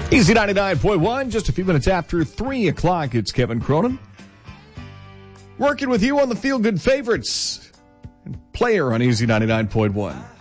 Easy 99.1, just a few minutes after 3 o'clock. It's Kevin Cronin. Working with you on the Feel Good Favorites and Player on Easy 99.1.